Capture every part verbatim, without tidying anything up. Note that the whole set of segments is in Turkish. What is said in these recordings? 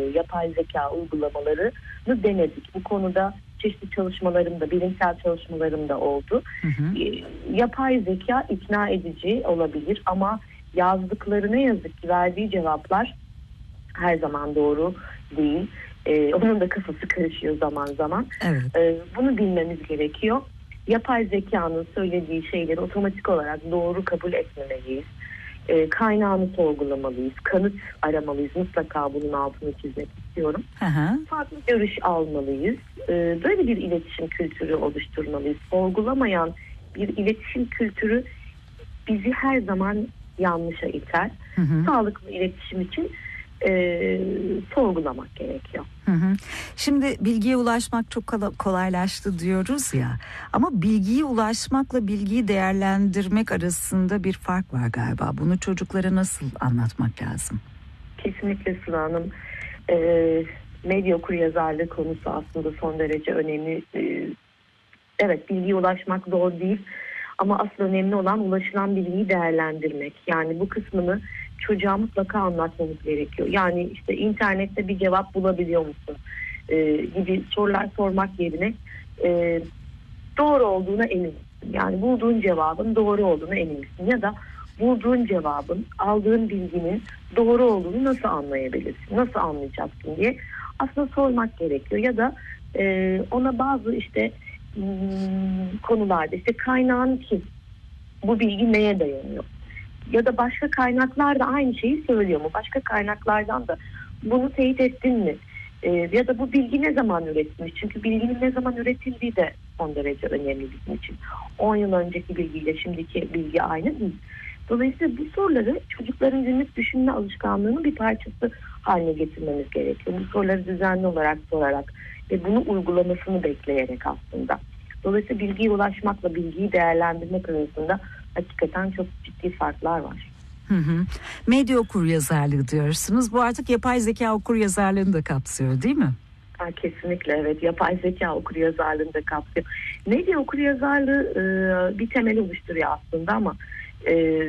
yapay zeka uygulamalarını denedik. Bu konuda çeşitli çalışmalarımda, bilimsel çalışmalarımda oldu. Hı hı. E, yapay zeka ikna edici olabilir ama yazdıkları ne yazık ki verdiği cevaplar her zaman doğru değil. Ee, onun da kafası karışıyor zaman zaman. Evet. Ee, bunu bilmemiz gerekiyor. Yapay zekanın söylediği şeyleri otomatik olarak doğru kabul etmemeliyiz. Ee, kaynağını sorgulamalıyız. Kanıt aramalıyız. Mutlaka bunun altını çizmek istiyorum. Hı hı. Farklı görüş almalıyız. Ee, böyle bir iletişim kültürü oluşturmalıyız. Sorgulamayan bir iletişim kültürü bizi her zaman yanlışa iter. Hı hı. Sağlıklı iletişim için e, sorgulamak gerekiyor. Hı hı. Şimdi bilgiye ulaşmak çok kolaylaştı diyoruz ya, ama bilgiye ulaşmakla bilgiyi değerlendirmek arasında bir fark var galiba. Bunu çocuklara nasıl anlatmak lazım? Kesinlikle Sıla Hanım. E, medya okuryazarlığı konusu aslında son derece önemli. E, evet, bilgiye ulaşmak zor değil. Ama asıl önemli olan ulaşılan bilgiyi değerlendirmek. Yani bu kısmını çocuğa mutlaka anlatmamız gerekiyor. Yani işte internette bir cevap bulabiliyor musun ee, gibi sorular sormak yerine e, doğru olduğuna emin misin? Yani bulduğun cevabın doğru olduğuna emin misin? Ya da bulduğun cevabın, aldığın bilginin doğru olduğunu nasıl anlayabilirsin? Nasıl anlayacaksın diye aslında sormak gerekiyor. Ya da e, ona bazı işte konularda işte kaynağın kim? Bu bilgi neye dayanıyor? Ya da başka kaynaklar da aynı şeyi söylüyor mu? Başka kaynaklardan da bunu teyit ettin mi? Ee, ya da bu bilgi ne zaman üretilmiş? Çünkü bilginin ne zaman üretildiği de son derece önemli bizim için. on yıl önceki bilgiyle şimdiki bilgi aynı değil. Dolayısıyla bu soruları çocukların günlük düşünme alışkanlığının bir parçası haline getirmemiz gerekiyor. Bu soruları düzenli olarak sorarak ve bunu uygulamasını bekleyerek aslında. Dolayısıyla bilgiye ulaşmakla bilgiyi değerlendirmek arasında hakikaten çok ciddi farklar var. Hı hı. Medya okuryazarlığı diyorsunuz. Bu artık yapay zeka okuryazarlığını da kapsıyor, değil mi? Ha, kesinlikle evet. Yapay zeka okuryazarlığını da kapsıyor. Medya okuryazarlığı e, bir temel oluşturuyor aslında ama e,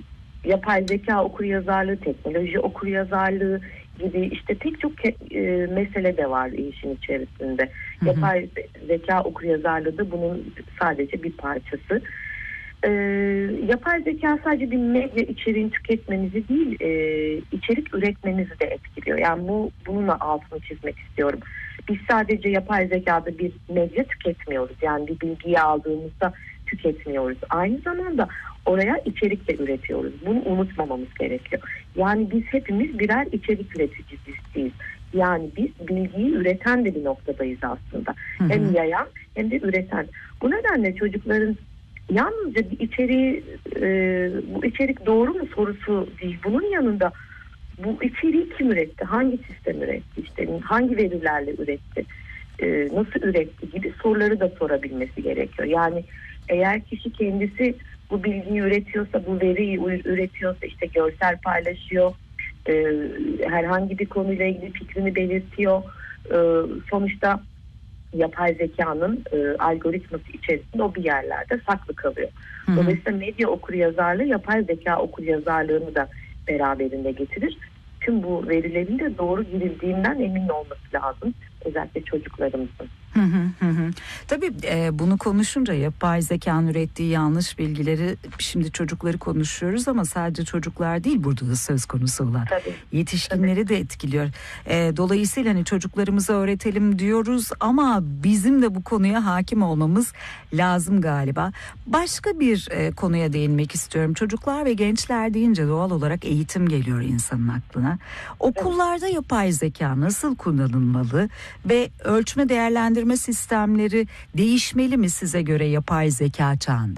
yapay zeka okuryazarlığı, teknoloji okuryazarlığı gibi işte pek çok e, mesele de var işin içerisinde. Hı hı. Yapay zeka okuryazarlığı da bunun sadece bir parçası. E, yapay zeka sadece bir medya içeriğini tüketmemizi değil, e, içerik üretmemizi de etkiliyor. Yani bu bununla altını çizmek istiyorum. Biz sadece yapay zekada bir medya tüketmiyoruz. Yani bir bilgiyi aldığımızda tüketmiyoruz. Aynı zamanda oraya içerik de üretiyoruz. Bunu unutmamamız gerekiyor. Yani biz hepimiz birer içerik üreticisiyiz. Yani biz bilgiyi üreten de bir noktadayız aslında. Hı hı. Hem yayan hem de üreten. Bu nedenle çocukların yalnızca bir içeriği, e, bu içerik doğru mu sorusu değil. Bunun yanında bu içeriği kim üretti? Hangi sistem üretti? İşte hangi verilerle üretti? E, nasıl üretti gibi soruları da sorabilmesi gerekiyor. Yani eğer kişi kendisi bu bilgiyi üretiyorsa, bu veriyi üretiyorsa, işte görsel paylaşıyor, e, herhangi bir konuyla ilgili fikrini belirtiyor. E, sonuçta yapay zekanın e, algoritması içerisinde o bir yerlerde saklı kalıyor. Hı hı. Dolayısıyla medya okuryazarlığı yapay zeka okuryazarlığını da beraberinde getirir. Tüm bu verilerin de doğru girildiğinden emin olması lazım. Özellikle çocuklarımızın. Hı hı hı. Tabii e, bunu konuşunca yapay zekanın ürettiği yanlış bilgileri, şimdi çocukları konuşuyoruz ama sadece çocuklar değil burada da söz konusu olan. Tabii. Yetişkinleri Tabii. de etkiliyor. E, dolayısıyla hani çocuklarımıza öğretelim diyoruz ama bizim de bu konuya hakim olmamız lazım galiba. Başka bir e, konuya değinmek istiyorum. Çocuklar ve gençler deyince doğal olarak eğitim geliyor insanın aklına. Okullarda evet. Yapay zeka nasıl kullanılmalı ve ölçme değerlendirme sistemleri değişmeli mi size göre yapay zeka çağında?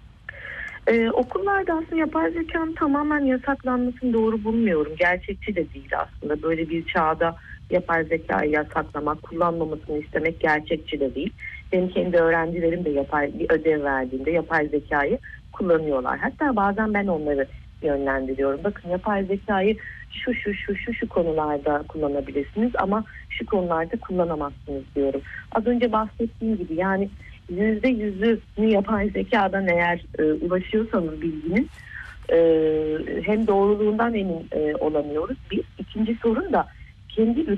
Ee, okullarda aslında yapay zekanın tamamen yasaklanmasını doğru bulmuyorum. Gerçekçi de değil aslında. Böyle bir çağda yapay zekayı yasaklamak, kullanmamasını istemek gerçekçi de değil. Benim kendi öğrencilerim de yapay bir ödev verdiğinde yapay zekayı kullanıyorlar. Hatta bazen ben onları yönlendiriyorum. Bakın yapay zekayı şu şu şu şu şu konularda kullanabilirsiniz ama şu konularda kullanamazsınız diyorum. Az önce bahsettiğim gibi yani yüzde yüzünü yapay zekadan eğer e, ulaşıyorsanız bilginin e, hem doğruluğundan emin e, olamıyoruz. Bir ikinci sorun da kendi